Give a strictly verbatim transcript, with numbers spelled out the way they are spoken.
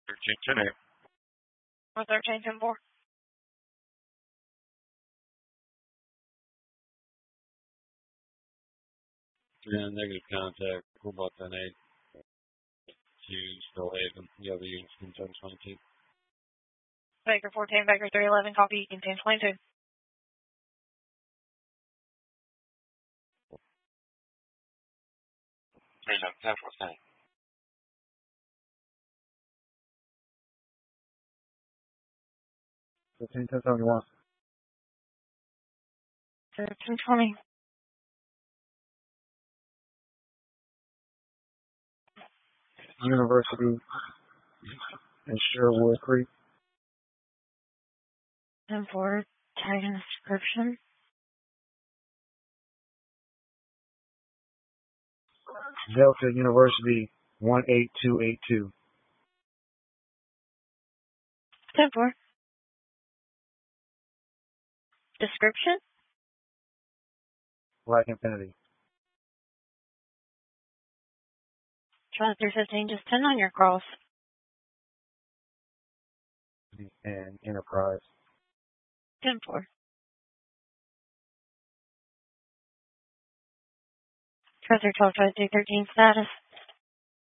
thirteen ten eight. one thirteen ten four. Yeah, negative contact. Cool about ten eight. Hughes, Still Haven. The other units in ten twenty-two. Baker fourteen, Baker three eleven, copy in ten twenty-two. three eleven, ten fourteen. fifteen ten seventy-one. thirteen twenty. University and Sherwood Creek. ten four, tag and description. Delta University one eight two eight two. ten four. Description? Black Infinity. Try three fifteen, just ten on your cross. And Enterprise. ten four. Try three twelve, try three thirteen status.